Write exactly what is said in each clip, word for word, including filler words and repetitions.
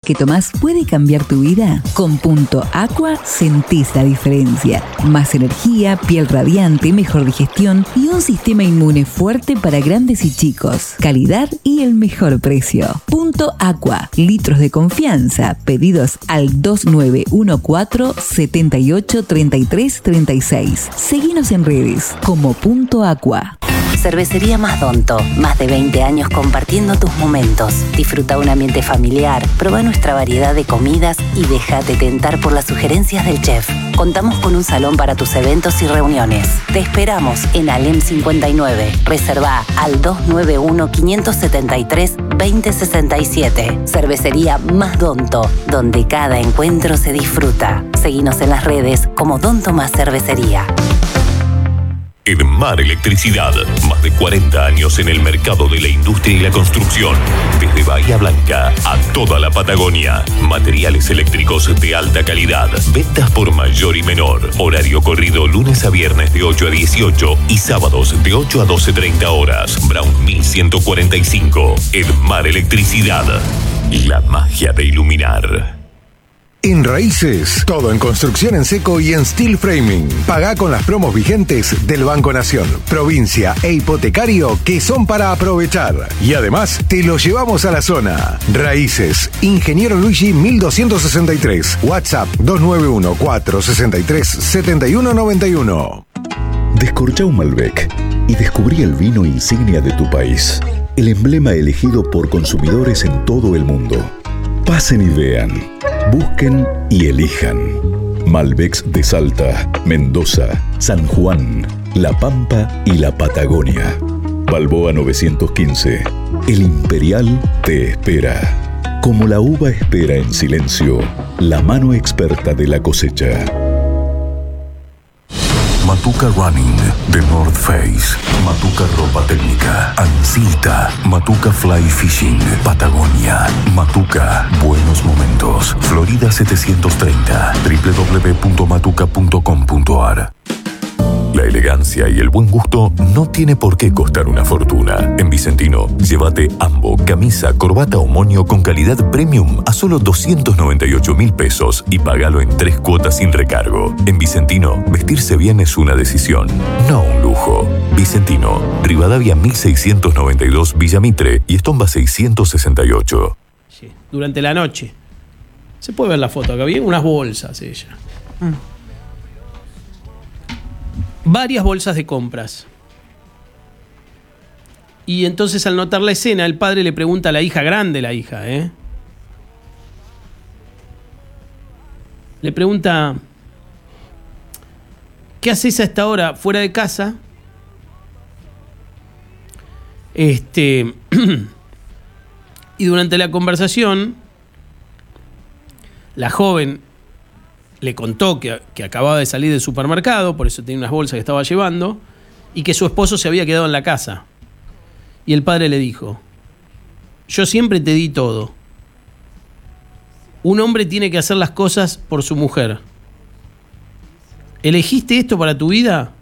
que tomás puede cambiar tu vida? Con Punto Aqua sentís la diferencia. Más energía, piel radiante, mejor digestión y un sistema inmune fuerte para grandes y chicos. Calidad y el mejor precio. Punto Aqua. Litros de confianza. Pedidos al dos nueve uno cuatro, siete ocho tres tres tres seis. Seguinos en redes como Punto Aqua. Cervecería Masdonto. Más de veinte años compartiendo tus momentos. Disfruta un ambiente familiar, prueba nuestra variedad de comidas y déjate tentar por las sugerencias del chef. Contamos con un salón para tus eventos y reuniones. Te esperamos en Alem cincuenta y nueve. Reserva al dos nueve uno, cinco siete tres, dos cero seis siete. Cervecería Masdonto, donde cada encuentro se disfruta. Seguinos en las redes como Donto Más Cervecería. Edmar Electricidad, más de cuarenta años en el mercado de la industria y la construcción. Desde Bahía Blanca a toda la Patagonia. Materiales eléctricos de alta calidad. Ventas por mayor y menor. Horario corrido lunes a viernes de ocho a dieciocho y sábados de ocho a doce treinta horas. Brown mil ciento cuarenta y cinco. Edmar Electricidad. La magia de iluminar. En Raíces, todo en construcción en seco y en steel framing. Pagá con las promos vigentes del Banco Nación, provincia e hipotecario que son para aprovechar. Y además, te lo llevamos a la zona. Raíces, Ingeniero Luigi mil doscientos sesenta y tres. WhatsApp dos nueve uno, cuatro seis tres, siete uno nueve uno. Descorchá un Malbec y descubrí el vino insignia de tu país. El emblema elegido por consumidores en todo el mundo. Pasen y vean, busquen y elijan. Malbecs de Salta, Mendoza, San Juan, La Pampa y la Patagonia. Balboa novecientos quince. El Imperial te espera. Como la uva espera en silencio, la mano experta de la cosecha. Matuca Running de North Face, Matuca Ropa Técnica, Ancilta, Matuca Fly Fishing, Patagonia, Matuca Buenos Momentos, Florida setecientos treinta, doble u doble u doble u punto matuca punto com punto a r. La elegancia y el buen gusto no tiene por qué costar una fortuna. En Vicentino, llévate ambo, camisa, corbata o moño con calidad premium a solo doscientos noventa y ocho mil pesos y pagalo en tres cuotas sin recargo. En Vicentino, vestirse bien es una decisión, no un lujo. Vicentino, Rivadavia mil seiscientos noventa y dos Villa Mitre y Estomba seiscientos sesenta y ocho. Sí, durante la noche. Se puede ver la foto acá, bien, unas bolsas ella. Mm. Varias bolsas de compras. Y entonces al notar la escena, el padre le pregunta a la hija, grande la hija, ¿eh? Le pregunta, ¿qué haces a esta hora fuera de casa? Este... y durante la conversación, la joven le contó que, que acababa de salir del supermercado, por eso tenía unas bolsas que estaba llevando, y que su esposo se había quedado en la casa. Y el padre le dijo, yo siempre te di todo. Un hombre tiene que hacer las cosas por su mujer. ¿Elegiste esto para tu vida?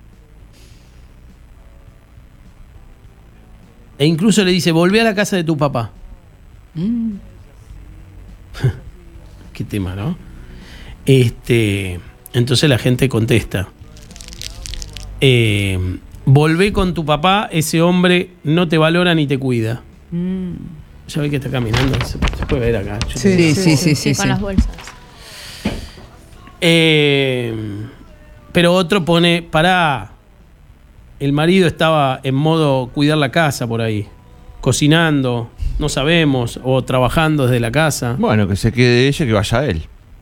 E incluso le dice, volvé a la casa de tu papá. Mm. Qué tema, ¿no? Este, entonces la gente contesta, eh, volvé con tu papá, ese hombre no te valora ni te cuida. Mm. Ya ve que está caminando, se, se puede ver acá. Sí, sí, sí, sí, sí, sí, con sí. las bolsas. Eh, pero otro pone, pará, el marido estaba en modo cuidar la casa por ahí, cocinando, no sabemos, o trabajando desde la casa. Bueno, que se quede ella, que vaya él.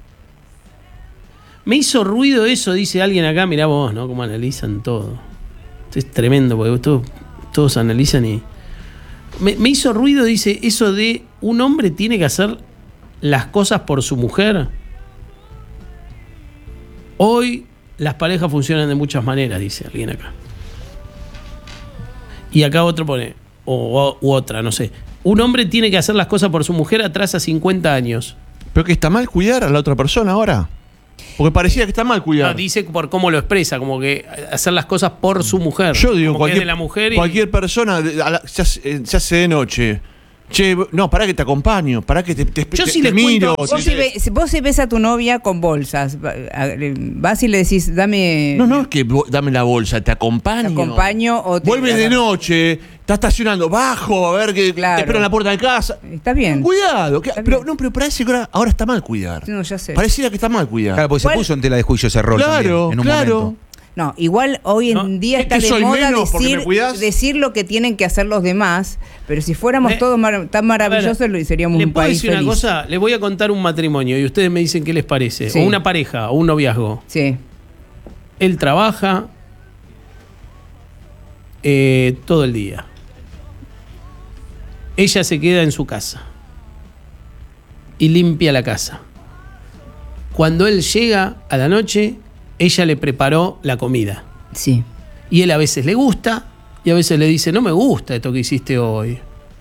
Me hizo ruido eso, dice alguien acá, mirá vos, ¿no? Cómo analizan todo. Esto es tremendo, porque todos, todos analizan y... Me, me hizo ruido, dice, eso de un hombre tiene que hacer las cosas por su mujer. Hoy las parejas funcionan de muchas maneras, dice alguien acá. Y acá otro pone, o, o u otra, no sé. Un hombre tiene que hacer las cosas por su mujer atrás a cincuenta años. ¿Pero que está mal cuidar a la otra persona ahora? Porque parecía que está mal cuidar. No, dice por cómo lo expresa, como que hacer las cosas por su mujer. Yo digo, como cualquier, que es de la mujer y... cualquier persona, a la, se, hace, se hace de noche, Che, no, pará que te acompaño, pará que te, te, Yo te, sí te les miro. cuento- Vos si, ve- si vos si ves a tu novia con bolsas, va- a- vas y le decís, dame. No, no, es que vo- dame la bolsa, te acompaño. Te acompaño o te- Vuelve de noche, está estacionando, bajo, a ver que Claro. te espero en la puerta de casa. Está bien. Cuidado, que- Está pero bien. no, pero parece que ahora, ahora está mal cuidar. No, ya sé. Pareciera que está mal cuidar. Claro, porque ¿Cuál? se puso en tela de juicio ese rol Claro, también, en un claro. momento. No, igual hoy en No, día es está que de soy moda menos porque decir, me cuidás. decir lo que tienen que hacer los demás, pero si fuéramos Me- todos mar- tan maravillosos, A ver, lo- seríamos ¿le un puedo país decir feliz. una cosa? Les voy a contar un matrimonio y ustedes me dicen qué les parece. Sí. O una pareja, o un noviazgo. Sí, Él trabaja eh, todo el día. Ella se queda en su casa y limpia la casa. Cuando él llega a la noche, ella le preparó la comida. sí. Y él a veces le gusta y a veces le dice, no me gusta esto que hiciste hoy.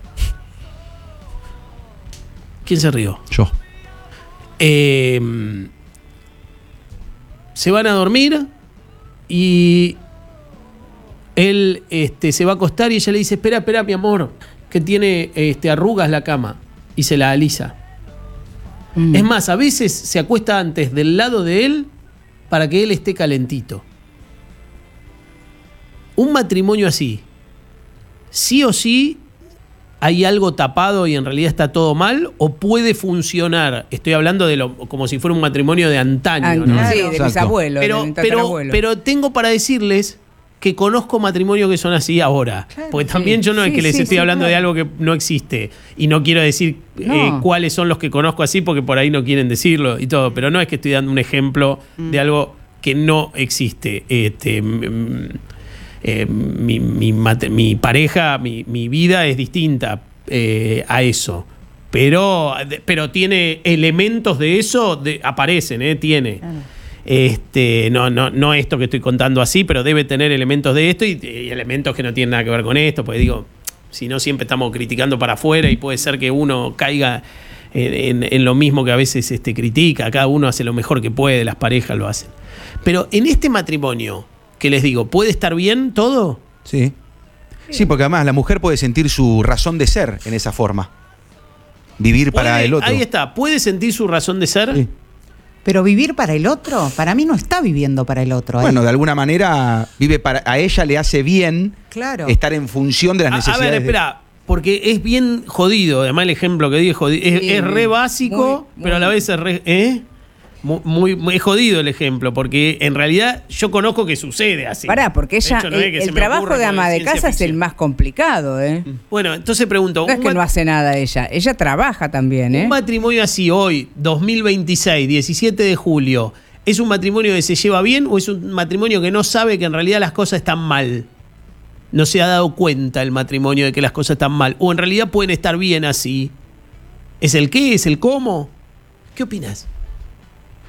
¿Quién se rió? Yo. Eh, se van a dormir y él este, se va a acostar y ella le dice, espera, espera, mi amor, que tiene este, arrugas la cama. Y se la alisa. Mm. Es más, a veces se acuesta antes del lado de él para que él esté calentito. Un matrimonio así, sí o sí hay algo tapado y en realidad está todo mal, o puede funcionar. Estoy hablando de lo como si fuera un matrimonio de antaño, Ah, ¿no? sí, de mis Exacto. abuelos, de Pero, mi pero, tatarabuelo. pero tengo para decirles que conozco matrimonios que son así ahora. Claro, Porque sí. también yo no es Sí, que les sí, estoy sí, hablando de claro. algo que no existe. Y no quiero decir No. eh, cuáles son los que conozco así, porque por ahí no quieren decirlo y todo. Pero no es que estoy dando un ejemplo Mm. de algo que no existe. Este, mm, eh, mi, mi mate- mi pareja, mi, mi vida es distinta eh, a eso. Pero, pero tiene elementos de eso, de, aparecen, eh, tiene. Este, no, no, no esto que estoy contando así, pero debe tener elementos de esto y, y elementos que no tienen nada que ver con esto, porque digo, si no siempre estamos criticando para afuera y puede ser que uno caiga en, en- en lo mismo que a veces este, critica, cada uno hace lo mejor que puede, las parejas lo hacen. Pero en este matrimonio, que les digo, ¿puede estar bien todo? Sí. Sí, porque además la mujer puede sentir su razón de ser en esa forma. Vivir para ¿Puede- el otro. Ahí está, ¿puede sentir su razón de ser? Sí. Pero vivir para el otro, para mí no está viviendo para el otro. ahí. Bueno, de alguna manera vive para a ella le hace bien Claro. estar en función de las A, a necesidades. ver, de- espera, porque es bien jodido, además el ejemplo que di es jodido. Es, Sí, es re muy, básico, muy- pero a la vez es re... ¿eh? Muy, muy, muy- es jodido el ejemplo, porque en realidad yo conozco que sucede así. Pará, porque De ella, hecho, no es el, que el se me trabajo ocurre de con ama de ciencia casa es el ficción. más complicado, ¿eh? Bueno, entonces pregunto, No es un, que mat- no hace nada ella, ella trabaja también, ¿eh? un matrimonio así hoy, dos mil veintiséis, diecisiete de julio, ¿es un matrimonio que se lleva bien o es un matrimonio que no sabe que en realidad las cosas están mal? No se ha dado cuenta el matrimonio de que las cosas están mal. O en realidad pueden estar bien así. ¿Es el qué? ¿Es el cómo? ¿Qué opinas?